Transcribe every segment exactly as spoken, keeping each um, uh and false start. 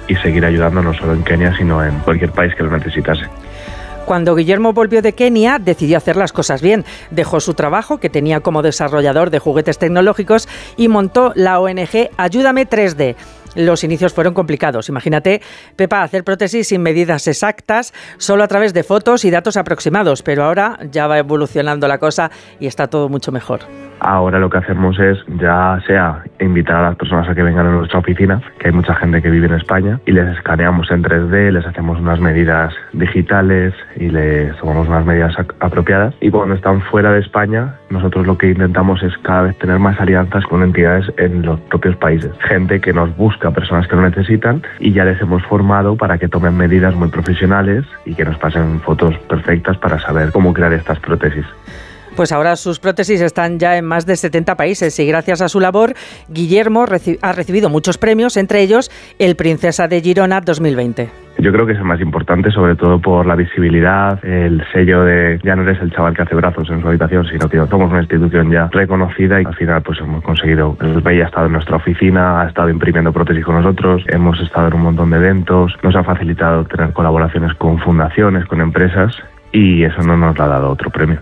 y seguir ayudando no solo en Kenia, sino en cualquier país que lo necesitase. Cuando Guillermo volvió de Kenia, decidió hacer las cosas bien. Dejó su trabajo, que tenía como desarrollador de juguetes tecnológicos, y montó la O N Ge Ayúdame tres D. Los inicios fueron complicados. Imagínate, Pepa, hacer prótesis sin medidas exactas, solo a través de fotos y datos aproximados, pero ahora ya va evolucionando la cosa y está todo mucho mejor. Ahora lo que hacemos es, ya sea invitar a las personas a que vengan a nuestra oficina, que hay mucha gente que vive en España, y les escaneamos en tres D, les hacemos unas medidas digitales y les tomamos unas medidas apropiadas. Y cuando están fuera de España, nosotros lo que intentamos es cada vez tener más alianzas con entidades en los propios países. Gente que nos busca, personas que lo necesitan, y ya les hemos formado para que tomen medidas muy profesionales y que nos pasen fotos perfectas para saber cómo crear estas prótesis. Pues ahora sus prótesis están ya en más de setenta países y gracias a su labor, Guillermo reci- ha recibido muchos premios, entre ellos el Princesa de Girona dos mil veinte. Yo creo que es el más importante, sobre todo por la visibilidad, el sello de ya no eres el chaval que hace brazos en su habitación, sino que somos una institución ya reconocida y al final pues hemos conseguido. El rey ha estado en nuestra oficina, ha estado imprimiendo prótesis con nosotros, hemos estado en un montón de eventos, nos ha facilitado tener colaboraciones con fundaciones, con empresas y eso no nos lo ha dado otro premio.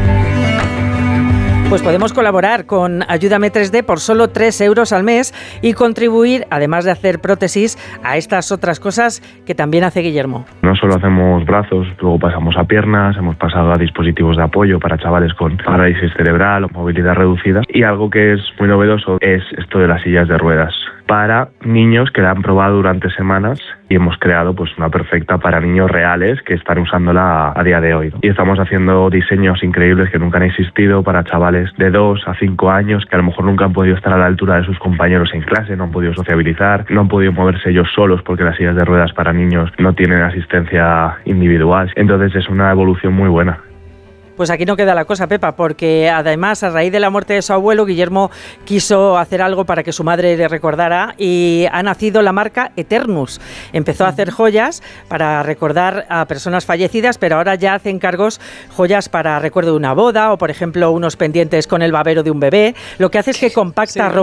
Pues podemos colaborar con Ayúdame tres D por solo tres euros al mes y contribuir, además de hacer prótesis, a estas otras cosas que también hace Guillermo. No solo hacemos brazos, luego pasamos a piernas, hemos pasado a dispositivos de apoyo para chavales con parálisis cerebral o movilidad reducida. Y algo que es muy novedoso es esto de las sillas de ruedas para niños que la han probado durante semanas y hemos creado pues una perfecta para niños reales que están usándola a, a día de hoy. Y estamos haciendo diseños increíbles que nunca han existido para chavales de dos a cinco años que a lo mejor nunca han podido estar a la altura de sus compañeros en clase, no han podido sociabilizar, no han podido moverse ellos solos porque las sillas de ruedas para niños no tienen asistencia individual. Entonces es una evolución muy buena. Pues aquí no queda la cosa, Pepa, porque además a raíz de la muerte de su abuelo, Guillermo quiso hacer algo para que su madre le recordara y ha nacido la marca Eternus. Empezó a hacer joyas para recordar a personas fallecidas, pero ahora ya hace encargos joyas para recuerdo de una boda o, por ejemplo, unos pendientes con el babero de un bebé. Lo que hace es que compacta sí. ropa